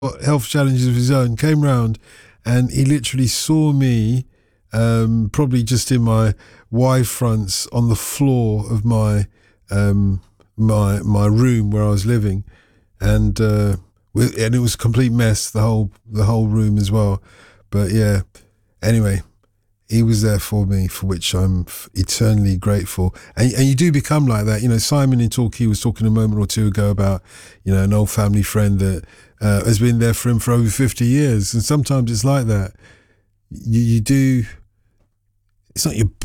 health challenges of his own, came round and he literally saw me, probably just in my Y fronts on the floor of my my room where I was living, and it was a complete mess, the whole room as well. But yeah, anyway, he was there for me, for which I'm eternally grateful. And you do become like that. You know, Simon in Torquay was talking a moment or two ago about, you know, an old family friend that has been there for him for over 50 years. And sometimes it's like that. You do, it's not you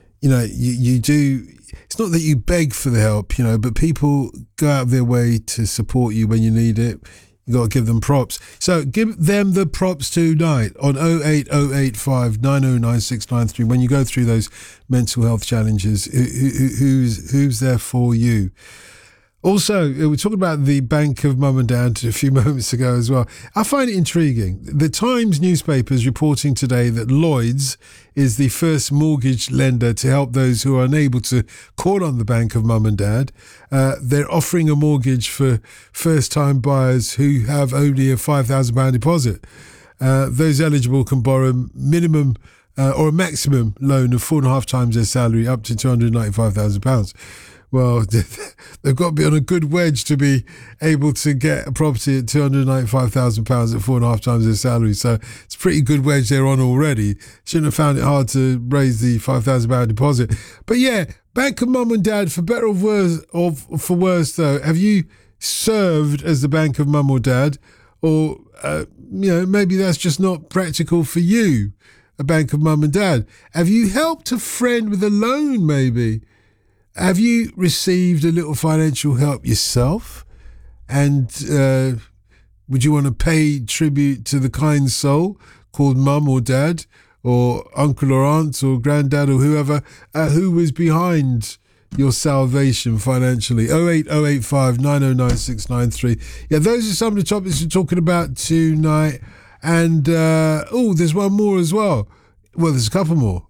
do, it's not that you beg for the help, you know, but people go out of their way to support you when you need it. You got to give them props. So give them the props tonight on 08085 909693. When you go through those mental health challenges, who's there for you? Also, we were talking about the Bank of Mum and Dad a few moments ago as well. I find it intriguing. The Times newspaper is reporting today that Lloyds is the first mortgage lender to help those who are unable to call on the Bank of Mum and Dad. They're offering a mortgage for first-time buyers who have only a £5,000 deposit. Those eligible can borrow minimum or a maximum loan of 4.5 times their salary, up to £295,000. Well, they've got to be on a good wedge to be able to get a property at £295,000 at 4.5 times their salary. So it's a pretty good wedge they're on already. Shouldn't have found it hard to raise the £5,000 deposit. But yeah, Bank of Mum and Dad, for better or for worse though, have you served as the Bank of Mum or Dad? Or, maybe that's just not practical for you, a Bank of Mum and Dad. Have you helped a friend with a loan maybe? Have you received a little financial help yourself? And would you want to pay tribute to the kind soul called mum or dad or uncle or aunt or granddad or whoever who was behind your salvation financially? 08085 909693. Yeah, those are some of the topics we're talking about tonight. And, there's one more as well. Well, there's a couple more.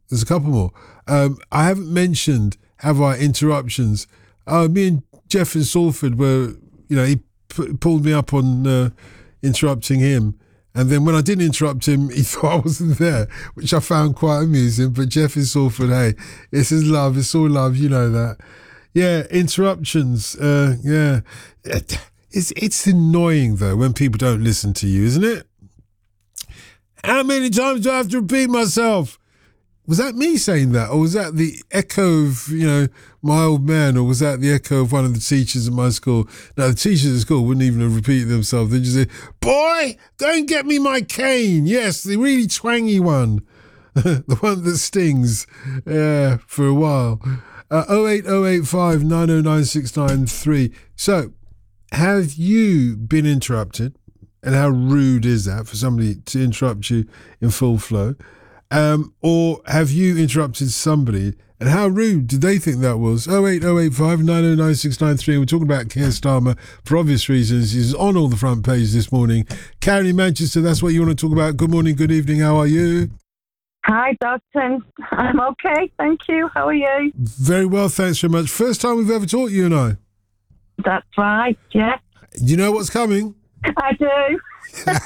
I haven't mentioned, have I, interruptions. Me and Jeff in Salford were, he pulled me up on interrupting him. And then when I didn't interrupt him, he thought I wasn't there, which I found quite amusing. But Jeff in Salford, hey, it's his love. It's all love, you know that. Yeah, interruptions. Yeah. It's annoying, though, when people don't listen to you, isn't it? How many times do I have to repeat myself? Was that me saying that? Or was that the echo of, my old man? Or was that the echo of one of the teachers at my school? No, the teachers at school wouldn't even have repeated themselves. They'd just say, boy, go and get me my cane. Yes, the really twangy one. The one that stings. Yeah, for a while. 08085 909693. So, have you been interrupted? And how rude is that for somebody to interrupt you in full flow? Or have you interrupted somebody? And how rude did they think that was? 08085 909693. We're talking about Keir Starmer for obvious reasons. He's on all the front page this morning. Karen in Manchester, that's what you want to talk about. Good morning, good evening. How are you? Hi, Dodson. I'm okay, thank you. How are you? Very well, thanks very much. First time we've ever talked, you and I. That's right, yeah. You know what's coming? I do.